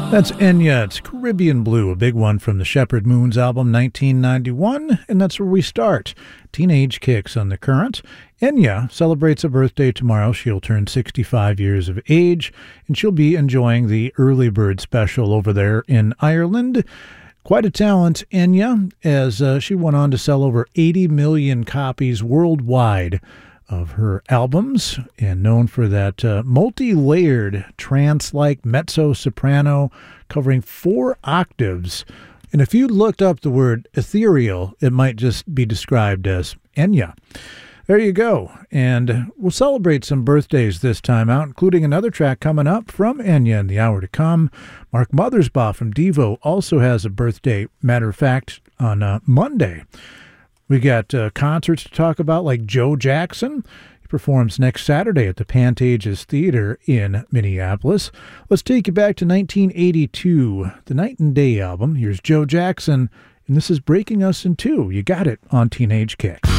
That's Enya. It's Caribbean Blue, a big one from the Shepherd Moons album 1991, and that's where we start. Teenage Kicks on the Current. Enya celebrates a birthday tomorrow. She'll turn 65 years of age, and she'll be enjoying the early bird special over there in Ireland. Quite a talent, Enya, as she went on to sell over 80 million copies worldwide of her albums, and known for that multi-layered trance-like mezzo-soprano covering 4 octaves. And if you looked up the word ethereal, it might just be described as Enya. There you go. And we'll celebrate some birthdays this time out, including another track coming up from Enya in the hour to come. Mark Mothersbaugh from Devo also has a birthday, matter of fact, on Monday. We got concerts to talk about, like Joe Jackson. He performs next Saturday at the Pantages Theater in Minneapolis. Let's take you back to 1982, the Night and Day album. Here's Joe Jackson, and this is Breaking Us in Two. You got it on Teenage Kicks.